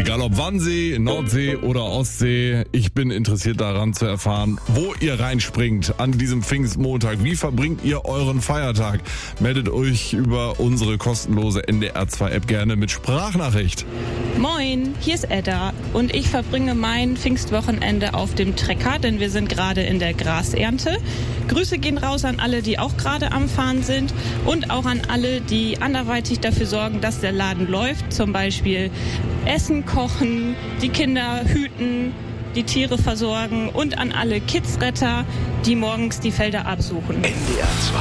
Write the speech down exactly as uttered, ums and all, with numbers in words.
Egal ob Wannsee, Nordsee oder Ostsee, ich bin interessiert daran zu erfahren, wo ihr reinspringt an diesem Pfingstmontag. Wie verbringt ihr euren Feiertag? Meldet euch über unsere kostenlose N D R zwei App gerne mit Sprachnachricht. Moin, hier ist Edda und ich verbringe mein Pfingstwochenende auf dem Trecker, denn wir sind gerade in der Grasernte. Grüße gehen raus an alle, die auch gerade am Fahren sind und auch an alle, die anderweitig dafür sorgen, dass der Laden läuft. Zum Beispiel Essen kochen, die Kinder hüten, die Tiere versorgen und an alle Kidsretter, die morgens die Felder absuchen. N D R zwei